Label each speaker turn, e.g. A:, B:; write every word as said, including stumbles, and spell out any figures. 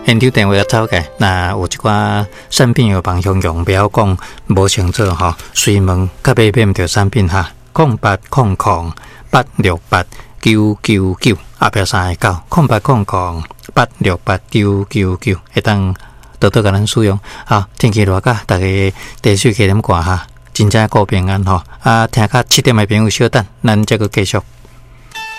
A: 现场电话走起，那有一寡产品有帮向用，不要讲无清楚吼。随问甲买买唔着产品哈，空八空空八六八九九九，后壁三个九，空八空空八六八九九九，会当多多甲咱使用。好，天气热甲，大家地水加点寒哈，真正过平安吼。啊，听甲七点的朋友稍等，咱再个继续。